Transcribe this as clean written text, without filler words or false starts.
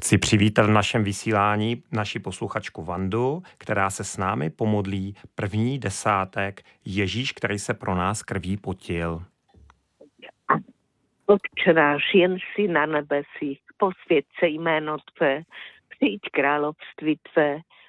Chci přivítat v našem vysílání naši posluchačku Vandu, která se s námi pomodlí první desátek Ježíš, který se pro nás krví potil. Otče náš, jen si na nebesích, posvěť se jméno Tvé, přijď království Tvé,